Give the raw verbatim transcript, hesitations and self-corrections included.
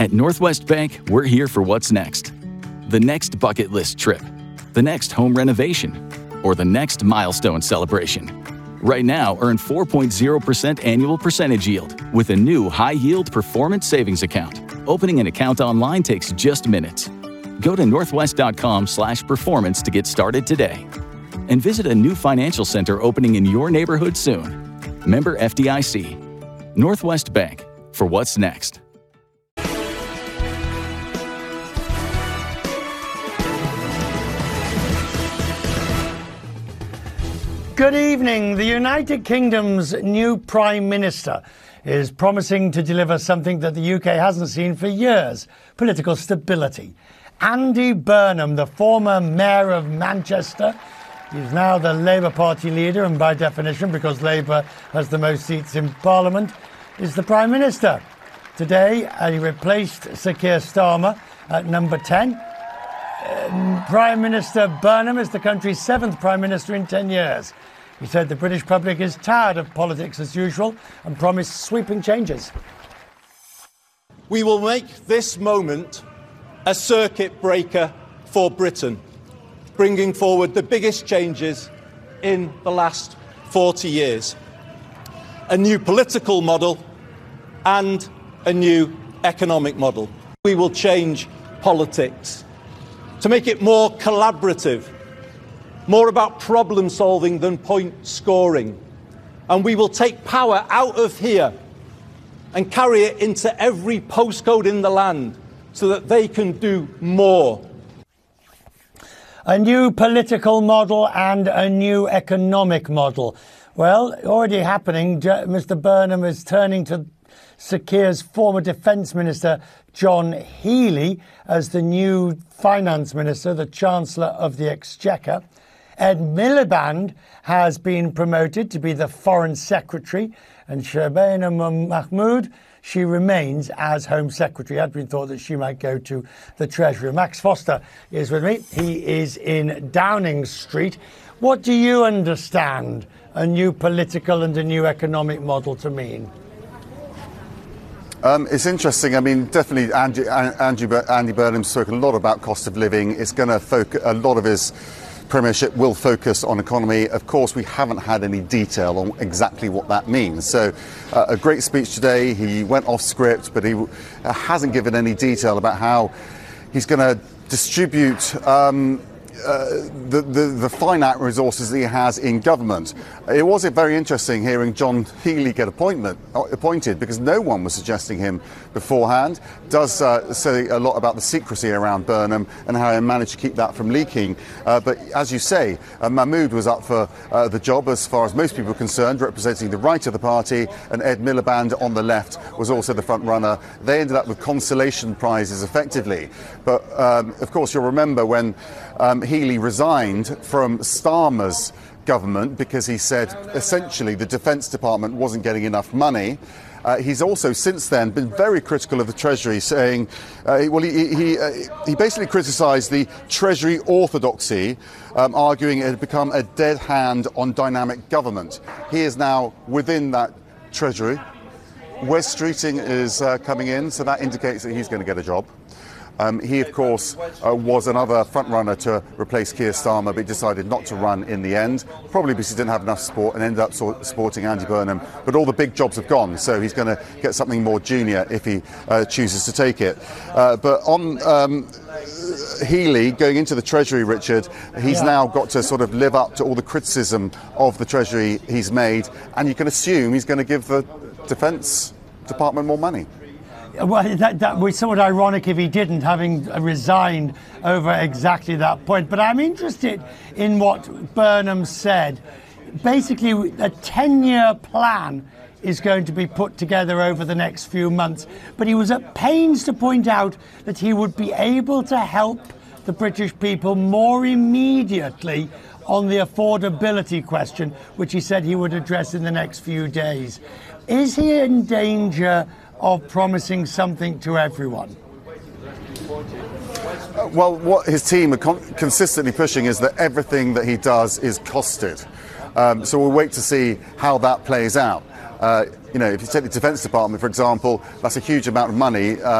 At Northwest Bank, we're here for what's next. The next bucket list trip, the next home renovation, or the next milestone celebration. Right now, earn four point zero percent annual percentage yield with a new high-yield performance savings account. Opening an account online takes just minutes. Go to northwest.com slash performance to get started today. And visit a new financial center opening in your neighborhood soon. Member F D I C. Northwest Bank, for what's next. Good evening. The United Kingdom's new Prime Minister is promising to deliver something that the U K hasn't seen for years: political stability. Andy Burnham, the former Mayor of Manchester, is now the Labour Party leader, and by definition, because Labour has the most seats in Parliament, is the Prime Minister. Today, he replaced Sir Keir Starmer at number ten. Um, Prime Minister Burnham is the country's seventh Prime Minister in ten years. He said the British public is tired of politics as usual and promised sweeping changes. We will make this moment a circuit breaker for Britain, bringing forward the biggest changes in the last forty years. A new political model and a new economic model. We will change politics to make it more collaborative, more about problem solving than point scoring. And we will take power out of here and carry it into every postcode in the land so that they can do more. A new political model and a new economic model. Well, already happening. Mister Burnham is turning to Sir Keir's former Defence Minister, John Healey, as the new Finance Minister, the Chancellor of the Exchequer. Ed Miliband has been promoted to be the Foreign Secretary, and Shabana Mahmood, she remains as Home Secretary. It had been thought that she might go to the Treasury. Max Foster is with me. He is in Downing Street. What do you understand a new political and a new economic model to mean? Um, it's interesting. I mean, definitely Andy, Andy, Andy Burnham's spoken a lot about cost of living. It's going to focus, a lot of his premiership will focus on economy. Of course, we haven't had any detail on exactly what that means. So uh, a great speech today. He went off script, but he uh, hasn't given any detail about how he's going to distribute um, Uh, the, the, the finite resources that he has in government. It was very interesting hearing John Healey get appointment, appointed because no one was suggesting him beforehand. Does uh, say a lot about the secrecy around Burnham and how he managed to keep that from leaking. Uh, but as you say, uh, Mahmood was up for uh, the job as far as most people are concerned, representing the right of the party, and Ed Miliband on the left was also the front runner. They ended up with consolation prizes effectively. But um, of course you'll remember when um, Healey resigned from Starmer's government because he said essentially the Defence Department wasn't getting enough money. Uh, he's also since then been very critical of the Treasury, saying, uh, well, he, he, uh, he basically criticised the Treasury orthodoxy, um, arguing it had become a dead hand on dynamic government. He is now within that Treasury. Wes Streeting is uh, coming in, so that indicates that he's going to get a job. Um, he, of course, uh, was another front-runner to replace Keir Starmer, but he decided not to run in the end, probably because he didn't have enough support and ended up so supporting Andy Burnham. But all the big jobs have gone, so he's going to get something more junior if he uh, chooses to take it. Uh, but on um, Healey going into the Treasury, Richard, he's yeah. now got to sort of live up to all the criticism of the Treasury he's made, and you can assume he's going to give the Defence Department more money. Well, that, that was somewhat ironic if he didn't, having resigned over exactly that point. But I'm interested in what Burnham said. Basically, a ten-year plan is going to be put together over the next few months. But he was at pains to point out that he would be able to help the British people more immediately on the affordability question, which he said he would address in the next few days. Is he in danger of promising something to everyone? Uh, well, what his team are con consistently pushing is that everything that he does is costed. Um, so we'll wait to see how that plays out. Uh, you know, if you take the Defence Department, for example, that's a huge amount of money. Uh,